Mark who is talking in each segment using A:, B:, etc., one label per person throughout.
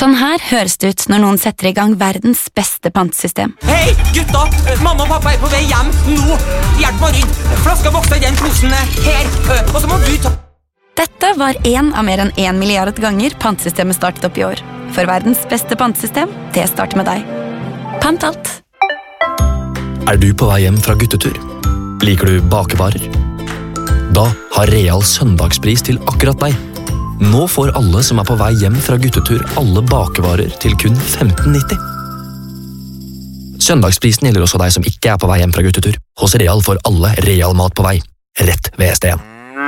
A: Sånn her høres det ut når noen setter i gang verdens beste pantesystem.
B: Hei, gutta! Mamma og pappa på vei hjem nå! Hjelp meg rydd! Flaska vokser i den posen her, og så må du ta...
A: Dette var en av mer enn 1 milliard ganger pantesystemet startet opp i år. For verdens beste pantesystem, det starter med deg. Pant alt!
C: Du på vei hjem fra guttetur? Liker du bakevarer? Da har Real søndagspris til akkurat deg. Nå får alle som på vei hjem fra guttetur alle bakevarer til kun 15,90. Søndagsprisen gjelder også deg som ikke på vei hjem fra guttetur. Hos Real får alle Real mat på vei, rett ved ST1.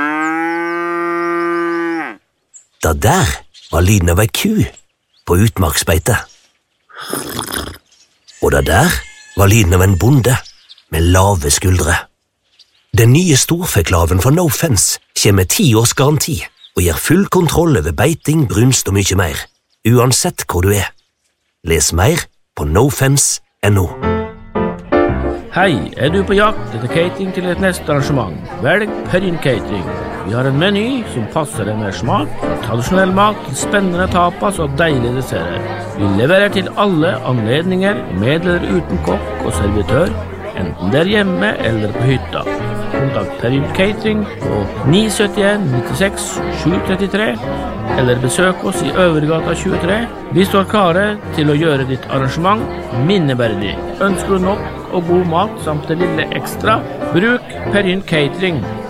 D: Da der var lyden av ei ku på utmarksbeite. Og da der var lyden av en bonde med lave skuldre. Den nye storfeklaven fra No Fence kommer med 10 års garanti og gir full kontroll over beiting, brunst og mye mer, uansett hvor du Les mer på nofence.no.
E: Hei, du på jakt etter catering til et neste arrangement? Velg Perrin Catering. Vi har en meny som passer deg med smak, tradisjonell mat, spennende tapas og deilige desserter. Vi leverer til alle anledninger, med eller uten kokk og servitør, enten der hjemme eller på hytta. Kontakt Perrin Catering på 971 96 733, eller besøk oss i Øvergata 23. Vi står klare til å gjøre ditt arrangement minneverdig. Ønsker du nok og god mat samt det lille ekstra? Bruk Perrin Catering.